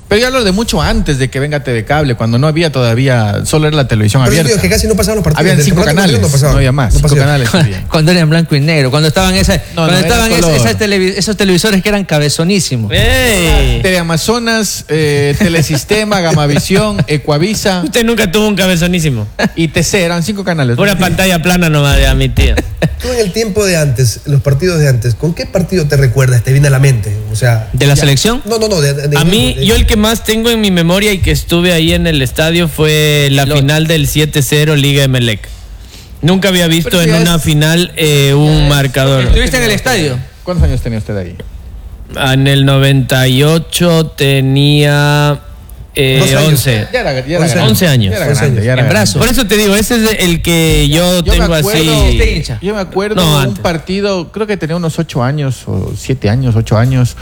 Pero yo hablo de mucho antes de que venga TV Cable, cuando no había todavía, solo era la televisión Pero abierta. digo que casi no pasaban los partidos. Habían 5 canales, no había más. 5 canales. Cuando era en blanco y negro, cuando estaban esos televisores que eran cabezonísimos. TV Amazonas, Telesistema, Gamavisión, Ecuavisa. Usted nunca tuvo un cabezonísimo. Y TC, eran 5 canales. Pura pantalla plana nomás de mi tía. Tú en el tiempo de antes, los partidos de antes, ¿con qué partido te recuerdas? ¿Te viene a la mente? O sea, ¿de la selección? No. A mí, yo el que más tengo en mi memoria y que estuve ahí en el estadio fue la final del 7-0 Liga Emelec. Nunca había visto en una final un marcador. ¿Estuviste en el estadio? ¿Cuántos años tenía usted ahí? En el 98 tenía 11. Ya era 11 años. Ya era grande, ya era En brazo. Por eso te digo, ese es el que yo tengo así. Yo me acuerdo de un partido, creo que tenía unos 8 años, o 7 años, 8 años.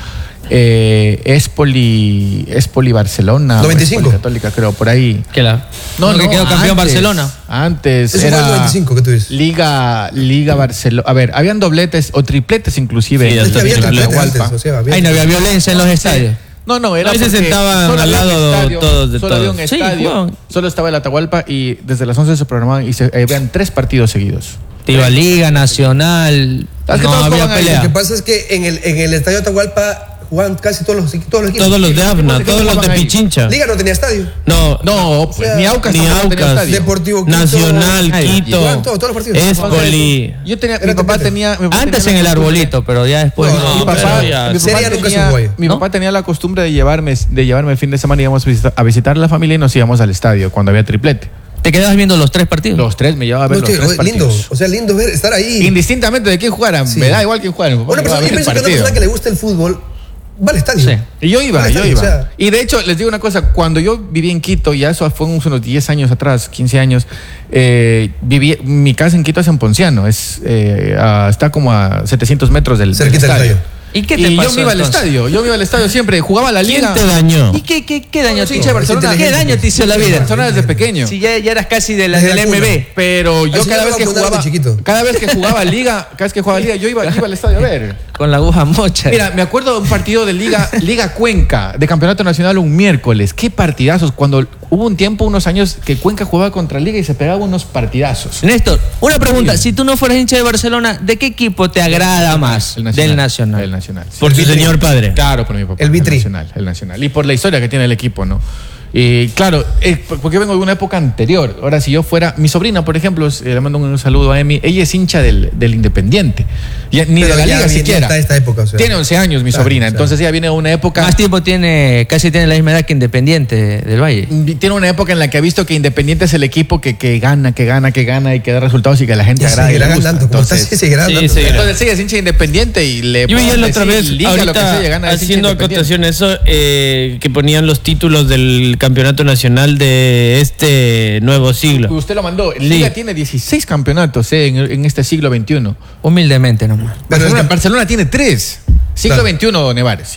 Espoli Barcelona. 95. Espoli Católica, creo, por ahí. ¿Qué la? No, que quedó campeón Barcelona. Antes. Eso era fue el 95 que tú dices. Liga Barcelona. A ver, habían dobletes o tripletes inclusive. Sí, había tripletes Hualpa. antes, o sea, Ahí no había violencia en los estadios. No, era a veces porque sentaban solo al había un lado estadio, todos de solo había un todos. estadio, solo estaba el Atahualpa y desde las 11 se programaban y habían 3 partidos seguidos. Te iba Liga Nacional, no había pelea. Lo que pasa es que en el estadio Atahualpa jugaban casi todos los equipos. Todos los de Abna, todos los de Pichincha. Liga no tenía estadio. No, pues ni Aucas ni tampoco tenía Aucas. estadio. Deportivo Quito. Nacional, Quito, Jugaban todos los partidos. Espoli. Mi papá tenía Antes en el arbolito, pero ya después. Mi papá tenía la costumbre de llevarme el fin de semana y íbamos a visitar a la familia y nos íbamos al estadio cuando había triplete. ¿Te quedabas viendo los 3 partidos? Los 3 me llevaba a ver los 3 partidos. Lindo, o sea, lindo ver, estar ahí. Indistintamente de quién jugaran, sí. Me da igual quién jugara. Bueno, pero yo pienso que una persona que le gusta el fútbol va al estadio. Sí. Y yo iba. O sea, y de hecho, les digo una cosa, cuando yo viví en Quito, ya eso fue unos 10 años atrás, 15 años, mi casa en Quito es en Ponciano, está como a 700 metros del estadio. ¿Y qué te pasó? Yo me iba al estadio siempre, jugaba la liga. ¿Quién te dañó? ¿Y qué daño te hizo? Barcelona? ¿Qué daño te hizo la vida? Barcelona desde pequeño. Si ya eras casi del MB. Pero yo cada vez que jugaba liga, yo iba al estadio a ver. Con la aguja mocha. Mira, me acuerdo de un partido de Liga Cuenca, de Campeonato Nacional un miércoles. Qué partidazos. Cuando hubo un tiempo, unos años, que Cuenca jugaba contra Liga y se pegaba unos partidazos. Néstor, una pregunta. Si tú no fueras hincha de Barcelona, ¿de qué equipo te agrada más? Del Nacional. El Nacional. Sí. Por su señor padre. Claro, por mi papá. El Vitri. El Nacional. Y por la historia que tiene el equipo, ¿no? Y claro, porque vengo de una época anterior. Ahora, si yo fuera... Mi sobrina, por ejemplo, le mando un saludo a Emi. Ella es hincha del Independiente. Ni de la Liga siquiera. Hasta esta época, o sea. Tiene 11 años mi sobrina. Entonces ella viene de una época... Más tiempo casi tiene la misma edad que Independiente del Valle. Tiene una época en la que ha visto que Independiente es el equipo que gana y que da resultados y que la gente agrada. Entonces sigue es hincha de Independiente y le... Yo vi la otra vez, ahorita, haciendo acotación eso, que ponían los títulos del Campeonato Nacional de este nuevo siglo. Usted lo mandó. Liga tiene 16 campeonatos en este siglo XXI. Humildemente nomás. Barcelona tiene 3. Siglo XXI, Nevares.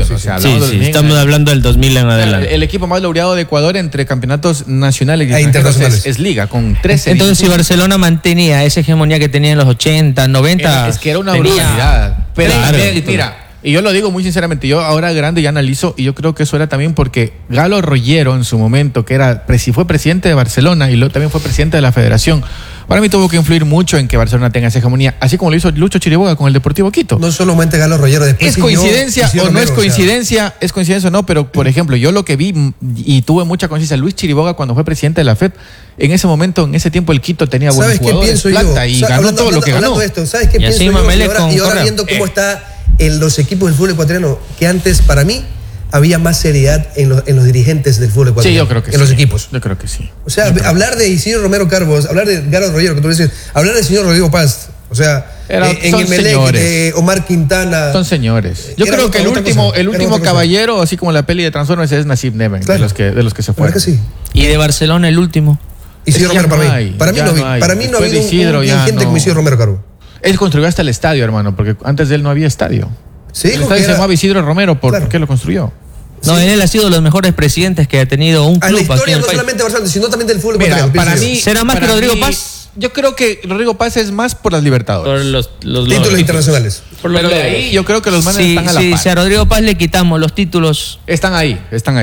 Estamos hablando del 2000 en adelante. El equipo más laureado de Ecuador entre campeonatos nacionales y internacionales es Liga, con 13. Entonces, si Barcelona mantenía esa hegemonía que tenía en los 80, 90... Es que era una brutalidad. Pero mira... Y yo lo digo muy sinceramente, yo ahora grande ya analizo y yo creo que eso era también porque Galo Rollero en su momento, que fue presidente de Barcelona y luego también fue presidente de la federación, para mí tuvo que influir mucho en que Barcelona tenga esa hegemonía, así como lo hizo Lucho Chiriboga con el Deportivo Quito. No solamente Galo Rollero, después ¿Es coincidencia o no es coincidencia? ¿Es coincidencia o no? Pero, por ejemplo, yo lo que vi y tuve mucha conciencia, Luis Chiriboga cuando fue presidente de la FED, en ese momento, en ese tiempo el Quito tenía buenos jugadores, plata y ganó todo lo que ganó. ¿Sabes qué pienso yo? Y ahora viendo cómo está en los equipos del fútbol ecuatoriano, que antes para mí había más seriedad en los dirigentes del fútbol ecuatoriano. Sí, yo creo que en los equipos. Yo creo que sí. O sea, hablar de Isidro Romero Carbos, hablar de Galo Rollero, que tú dices, hablar del señor Rodrigo Paz, o sea, en Emelec, de Omar Quintana. Son señores. Yo creo que el último caballero, así como la peli de Transformers, es Nasib Neven, claro, de los que se fueron. Que sí. Y de Barcelona el último. Isidro Romero para mí no ha habido un dirigente como Isidro Romero Carbos. Él construyó hasta el estadio, hermano, porque antes de él no había estadio. Sí, el estadio se llamaba Isidro Romero, ¿por qué lo construyó? No, él ha sido de los mejores presidentes que ha tenido un club. La historia no solamente de Barcelona, sino también del fútbol. Mira, para mí, ¿será más que Rodrigo Paz? Yo creo que Rodrigo Paz es más por las Libertadores. Por los títulos internacionales. Pero de ahí yo creo que los manes están a la par. Si a Rodrigo Paz le quitamos los títulos... Están ahí.